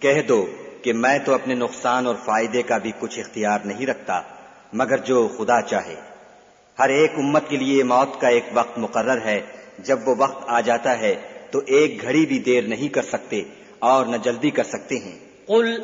कह दो कि मैं तो अपने नुकसान और फायदे का भी कुछ इख्तियार नहीं रखता मगर जो खुदा चाहे। हर एक उम्मत के लिए मौत का एक वक्त मुकर्रर है। जब वो वक्त आ जाता है तो एक घड़ी भी देर नहीं कर सकते और न जल्दी कर सकते हैं।